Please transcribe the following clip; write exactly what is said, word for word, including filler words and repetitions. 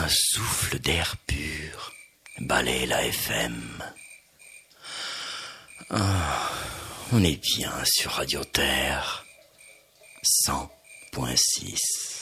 un souffle d'air pur balaie la F M. Oh, on est bien sur Radio Terre cent point six.